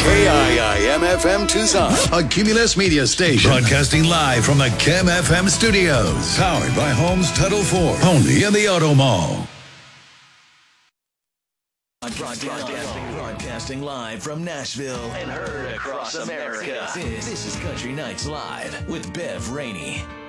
KIIM-FM Tucson, a Cumulus media station. Broadcasting live from the Kim FM studios. Powered by Homes Title 4. Only in the Auto Mall. Broadcasting live from Nashville and heard across America. This is Country Nights Live with Bev Rainey.